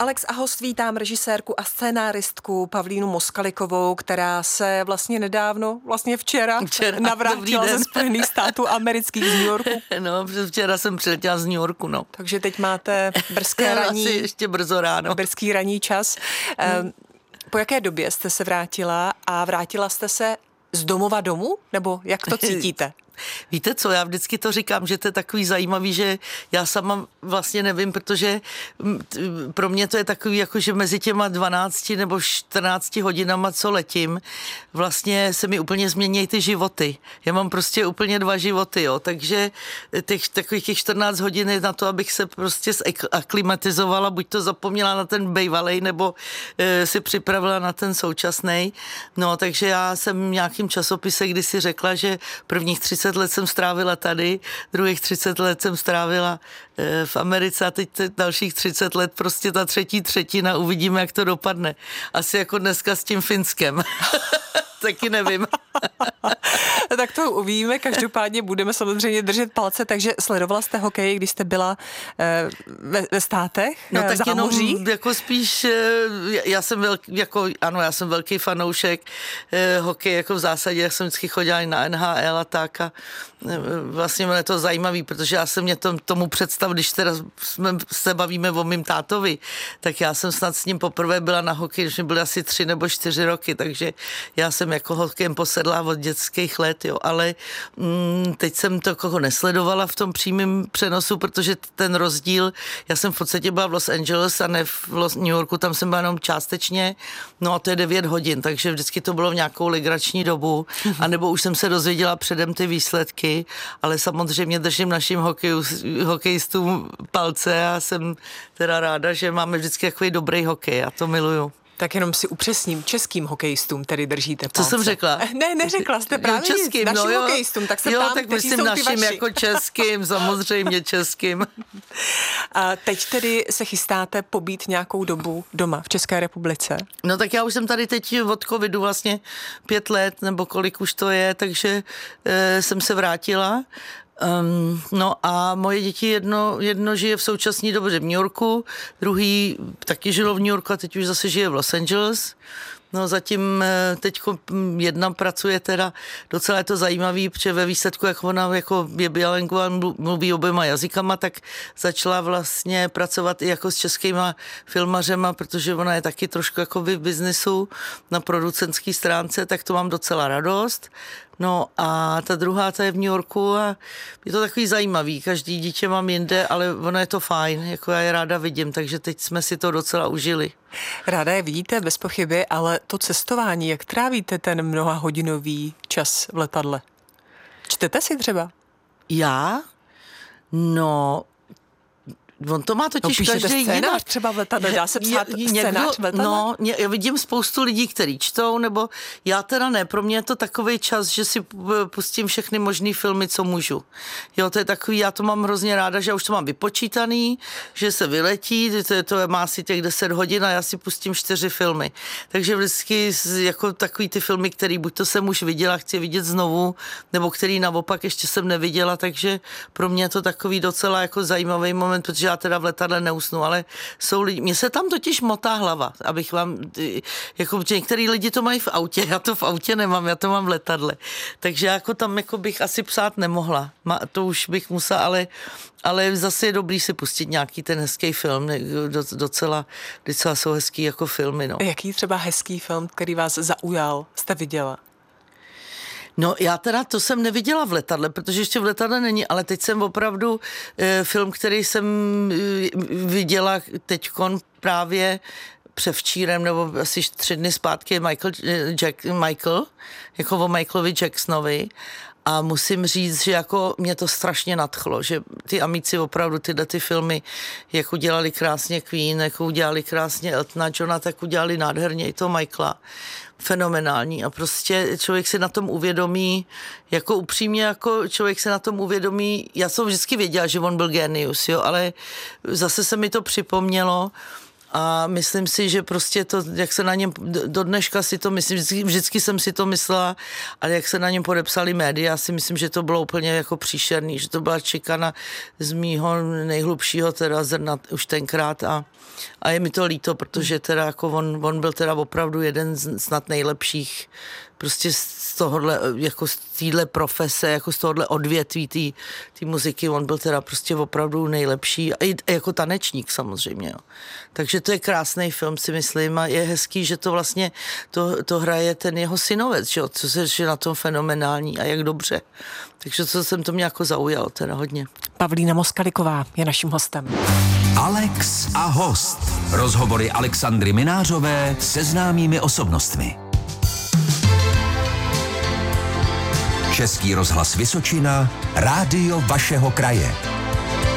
Alex a host vítám režisérku a scénáristku Pavlínu Moskalikovou, která se vlastně nedávno, včera navrátila ze Spojených států amerických z New Yorku. No, včera jsem přiletěla z New Yorku, no. Takže teď máte brzké raní. Asi ještě brzo ráno. Brzký ranní čas. Po jaké době jste se vrátila a vrátila jste se z domova domů? Nebo jak to cítíte? Víte co, já vždycky to říkám, že to je takový zajímavý, že já sama vlastně nevím, protože pro mě to je takový, jako že mezi těma 12 nebo 14 hodinama, co letím, vlastně se mi úplně změní ty životy. Já mám prostě úplně 2 životy, jo, takže takových těch 14 hodin je na to, abych se prostě aklimatizovala, buď to zapomněla na ten bejvalej, nebo si připravila na ten současnej. No, takže já jsem v nějakým časopise kdysi řekla, že prvních 30 let jsem strávila tady, druhých 30 let jsem strávila v Americe a teď dalších 30 let prostě ta třetí třetina, uvidíme, jak to dopadne. Asi jako dneska s tím Finskem. Taky nevím. Tak to uvidíme, každopádně budeme samozřejmě držet palce, takže sledovala jste hokej, když jste byla ve státech? No tak jenom moří? Jako spíš, já jsem velký fanoušek hokej, jako v zásadě, jak jsem vždycky chodila i na NHL a tak a vlastně mě to zajímavý, protože já jsem tomu představ, když teda se bavíme o mým tátovi, tak já jsem snad s ním poprvé byla na hokej, když mi byly asi 3 nebo 4 roky, takže já jsem jako hokejem posedla od dětských let, jo, ale teď jsem to jako nesledovala v tom přímém přenosu, protože ten rozdíl, já jsem v podstatě byla v Los Angeles a ne v New Yorku, tam jsem byla jenom částečně, no a to je 9 hodin, takže vždycky to bylo v nějakou legrační dobu, anebo už jsem se dozvěděla předem ty výsledky, ale samozřejmě držím našim hokejistům palce a jsem teda ráda, že máme vždycky takový dobrý hokej a to miluju. Tak jenom si upřesním, českým hokejistům tedy držíte palce. Co jsem řekla? Ne, neřekla jste právě českým, našim hokejistům, tak se ptám, tak kteří myslím jsou našim ty vaši. jako českým, samozřejmě českým. A teď tedy se chystáte pobít nějakou dobu doma v České republice? No tak já už jsem tady teď od covidu vlastně 5 let, nebo kolik už to je, takže jsem se vrátila. No a moje děti jedno žije v současné době v New Yorku, druhý taky žilo v New Yorku a teď už zase žije v Los Angeles. No zatím teďko jedna pracuje teda, docela je to zajímavý, protože ve výsledku, jak ona jako je bilinguál, mluví oběma jazykama, tak začala vlastně pracovat i jako s českýma filmařema, protože ona je taky trošku jako v biznesu na producentské stránce, tak to mám docela radost. No a ta druhá, ta je v New Yorku a je to takový zajímavý, každý dítě mám jinde, ale ono je to fajn, jako já je ráda vidím, takže teď jsme si to docela užili. Ráda je vidíte, bez pochyby, ale to cestování, jak trávíte ten mnohahodinový čas v letadle? Čtete si třeba? Já? No... On to má totiž každý jinak. Třeba v letadle, dá se psát scénář v letadle? No, já vidím spoustu lidí, kteří čtou, nebo já teda ne, pro mě je to takový čas, že si pustím všechny možný filmy, co můžu. Jo, to je takový, já to mám hrozně ráda, že já už to mám vypočítaný, že se vyletí, to má asi těch 10 hodin a já si pustím 4 filmy. Takže vždycky jako takový ty filmy, který buď to jsem už viděla, chci vidět znovu, nebo který naopak ještě jsem neviděla, takže pro mě je to takový docela jako zajímavý moment, protože já teda v letadle neusnu, ale jsou lidi, mně se tam totiž motá hlava, abych vám, jako některý lidi to mají v autě, já to v autě nemám, já to mám v letadle, takže jako tam jako bych asi psát nemohla, to už bych musela, ale zase je dobrý si pustit nějaký ten hezký film, docela jsou hezký jako filmy, no. Jaký třeba hezký film, který vás zaujal, jste viděla? No já teda to jsem neviděla v letadle, protože ještě v letadle není, ale teď jsem opravdu film, který jsem viděla teďkon právě převčírem, nebo asi 3 dny zpátky, Michael, jako o Michaelovi Jacksonovi. A musím říct, že jako mě to strašně nadchlo, že ty amici opravdu tyhle ty filmy, jak udělali krásně Queen, jak udělali krásně Eltona Johna, tak udělali nádherně i toho Michaela. Fenomenální a prostě člověk se na tom uvědomí, jako upřímně, jako člověk se na tom uvědomí, já jsem vždycky věděla, že on byl genius, jo, ale zase se mi to připomnělo A myslím si, že prostě to, jak se na něm, do dneška si to myslím, vždycky jsem si to myslela, ale jak se na něm podepsali média, si myslím, že to bylo úplně jako příšerný, že to byla čekana z mýho nejhlubšího teda zrna už tenkrát a je mi to líto, protože teda jako on byl teda opravdu jeden z snad nejlepších prostě z tohohle, jako z téhle profese, jako z tohohle odvětví té muziky, on byl teda prostě opravdu nejlepší a i jako tanečník samozřejmě, jo. Takže to je krásný film, si myslím, a je hezký, že to vlastně to hraje ten jeho synovec, že jo, co se je na tom fenomenální a jak dobře. Takže to jsem to mě jako zaujalo teda hodně. Pavlína Moskaliková je naším hostem. Alex a host. Rozhovory Alexandry Minářové se známými osobnostmi. Český rozhlas Vysočina, rádio vašeho kraje.